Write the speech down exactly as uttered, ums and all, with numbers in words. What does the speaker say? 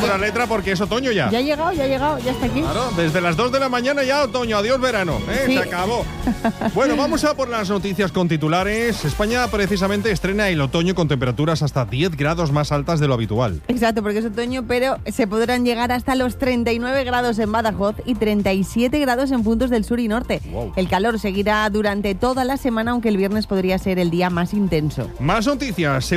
leemos la letra porque es otoño ya. Ya ha llegado, ya ha llegado, ya está aquí. Claro, desde las dos de la mañana ya otoño, adiós verano, ¿eh? Sí. Se acabó. Bueno, vamos a por las noticias con titulares. España precisamente estrena el otoño con temperaturas hasta diez grados más altas de lo habitual. Exacto, porque es otoño, pero se podrán llegar hasta los treinta y nueve grados en Badajoz y treinta y siete grados en puntos del sur y norte. Wow. El calor seguirá durante toda la semana, aunque el viernes podría ser el día más intenso. Más noticias.